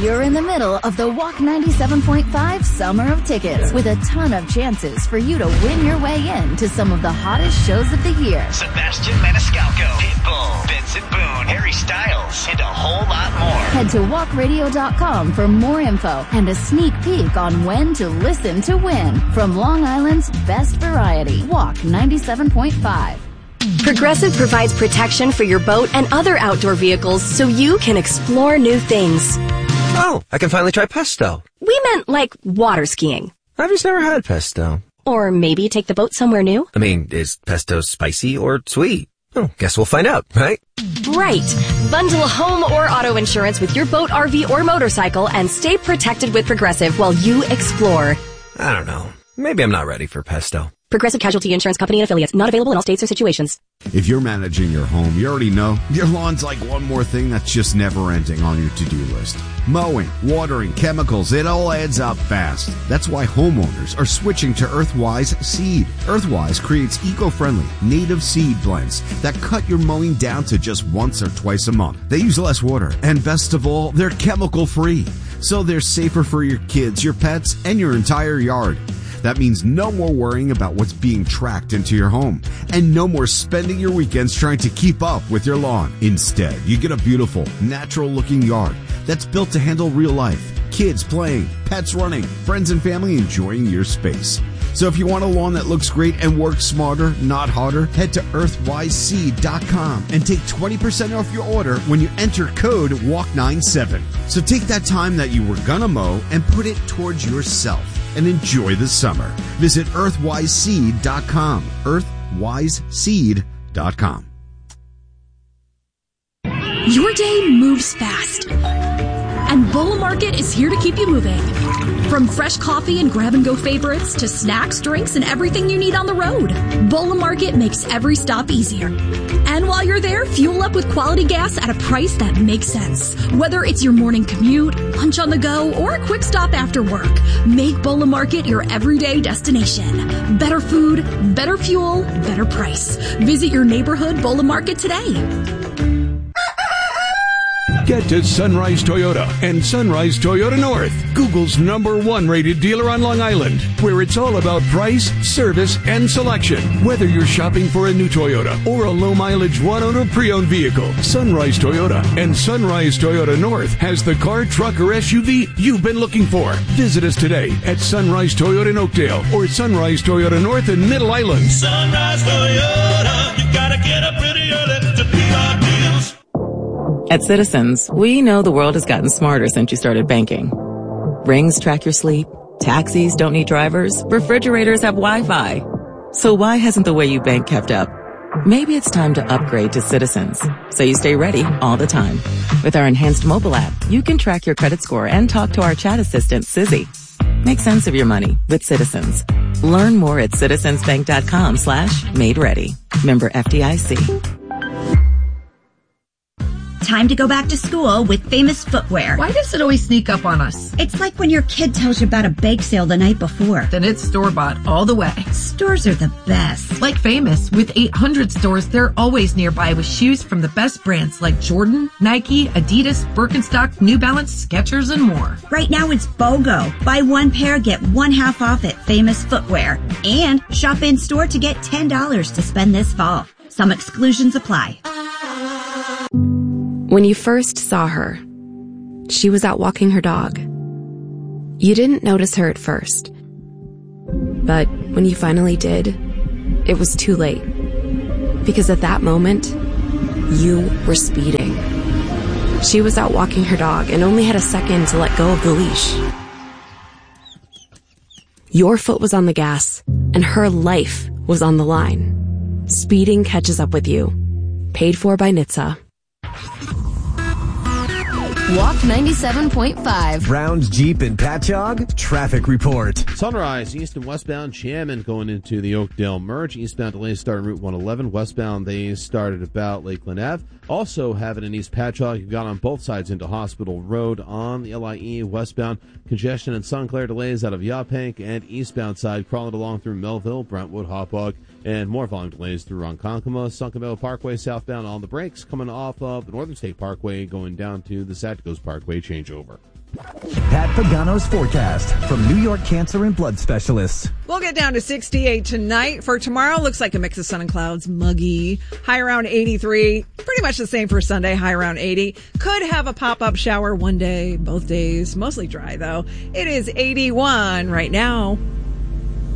You're in the middle of the Walk 97.5 Summer of Tickets with a ton of chances for you to win your way in to some of the hottest shows of the year. Sebastian Maniscalco, Pitbull, Benson Boone, Harry Styles, and a whole lot more. Head to walkradio.com for more info and a sneak peek on when to listen to win from Long Island's best variety. Walk 97.5. Progressive provides protection for your boat and other outdoor vehicles so you can explore new things. Oh, I can finally try pesto. We meant like water skiing. I've just never had pesto. Or maybe take the boat somewhere new. I mean, is pesto spicy or sweet? Oh, guess we'll find out, right? Right. Bundle home or auto insurance with your boat, RV, or motorcycle and stay protected with Progressive while you explore. I don't know. Maybe I'm not ready for pesto. Progressive Casualty Insurance Company and Affiliates. Not available in all states or situations. If you're managing your home, you already know your lawn's like one more thing that's just never ending on your to-do list. Mowing, watering, chemicals, it all adds up fast. That's why homeowners are switching to Earthwise Seed. Earthwise creates eco-friendly, native seed blends that cut your mowing down to just once or twice a month. They use less water, and best of all, they're chemical-free. So they're safer for your kids, your pets, and your entire yard. That means no more worrying about what's being tracked into your home and no more spending your weekends trying to keep up with your lawn. Instead, you get a beautiful, natural-looking yard that's built to handle real life. Kids playing, pets running, friends and family enjoying your space. So if you want a lawn that looks great and works smarter, not harder, head to earthwiseseed.com and take 20% off your order when you enter code WALK97. So take that time that you were gonna mow and put it towards yourself and enjoy the summer. Visit earthwiseseed.com. earthwiseseed.com. Your day moves fast, and Bola Market is here to keep you moving. From fresh coffee and grab-and-go favorites to snacks, drinks, and everything you need on the road, Bola Market makes every stop easier. And while you're there, fuel up with quality gas at a price that makes sense. Whether it's your morning commute, lunch on the go, or a quick stop after work, make Bola Market your everyday destination. Better food, better fuel, better price. Visit your neighborhood Bola Market today. Get to Sunrise Toyota and Sunrise Toyota North, Google's #1 rated dealer on Long Island, where it's all about price, service, and selection. Whether you're shopping for a new Toyota or a low-mileage one-owner pre-owned vehicle, Sunrise Toyota and Sunrise Toyota North has the car, truck, or SUV you've been looking for. Visit us today at Sunrise Toyota in Oakdale or Sunrise Toyota North in Middle Island. Sunrise Toyota, you gotta get up pretty early to beat our deals. At Citizens, we know the world has gotten smarter since you started banking. Rings track your sleep, taxis don't need drivers, refrigerators have Wi-Fi. So why hasn't the way you bank kept up? Maybe it's time to upgrade to Citizens, so you stay ready all the time. With our enhanced mobile app, you can track your credit score and talk to our chat assistant, Sizzy. Make sense of your money with Citizens. Learn more at citizensbank.com/made ready. Member FDIC. Time to go back to school with Famous Footwear. Why does it always sneak up on us? It's like when your kid tells you about a bake sale the night before. Then it's store-bought all the way. Stores are the best. Like Famous, with 800 stores, they're always nearby with shoes from the best brands like Jordan, Nike, Adidas, Birkenstock, New Balance, Skechers, and more. Right now it's BOGO. Buy one pair, get one half off at Famous Footwear. And shop in-store to get $10 to spend this fall. Some exclusions apply. When you first saw her, she was out walking her dog. You didn't notice her at first. But when you finally did, it was too late. Because at that moment, you were speeding. She was out walking her dog and only had a second to let go of the leash. Your foot was on the gas, and her life was on the line. Speeding catches up with you. Paid for by NHTSA. Walk 97.5. Browns, Jeep, and Patchogue. Traffic report. Sunrise, east and westbound Chairman going into the Oakdale merge. Eastbound delays start on Route 111. Westbound, they started about Lakeland Ave. Also having an East Patchogue, you've got on both sides into Hospital Road on the LIE westbound. Congestion and Sunclair delays out of Yaphank and eastbound side crawling along through Melville, Brentwood, Hauppauge, and more volume delays through Ronkonkoma. Sunken Parkway southbound on the brakes coming off of the Northern State Parkway going down to the Satgos Parkway changeover. Pat Pagano's forecast from New York Cancer and Blood Specialists. We'll get down to 68 tonight. For tomorrow, looks like a mix of sun and clouds, muggy, high around 83. Pretty much the same for Sunday, high around 80. Could have a pop-up shower one day, both days. Mostly dry, though. It is 81 right now.